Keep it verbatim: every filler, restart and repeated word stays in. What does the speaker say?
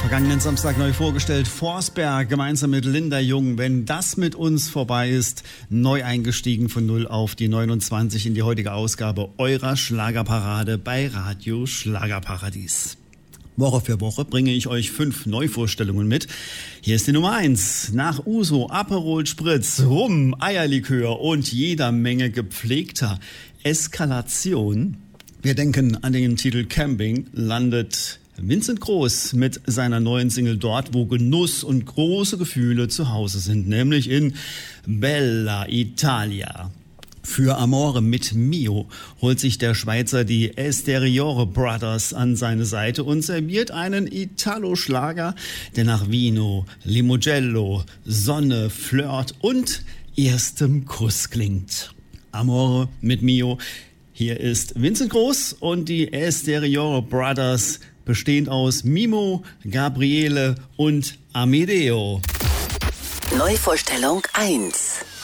Vergangenen Samstag neu vorgestellt, Forsberg gemeinsam mit Linda Jung. Wenn das mit uns vorbei ist, neu eingestiegen von null auf die neunundzwanzig in die heutige Ausgabe eurer Schlagerparade bei Radio Schlagerparadies. Woche für Woche bringe ich euch fünf Neuvorstellungen mit. Hier ist die Nummer eins. Nach Uso, Aperol Spritz, Rum, Eierlikör und jeder Menge gepflegter Eskalation. Wir denken an den Titel Camping, landet Vincent Groß mit seiner neuen Single dort, wo Genuss und große Gefühle zu Hause sind, nämlich in Bella Italia. Für Amore mit Mio holt sich der Schweizer die Esteriore Brothers an seine Seite und serviert einen Italo-Schlager, der nach Vino, Limogello, Sonne, Flirt und erstem Kuss klingt. Amore mit Mio. Hier ist Vincent Groß und die Esteriore Brothers, bestehend aus Mimo, Gabriele und Amedeo. Neuvorstellung eins.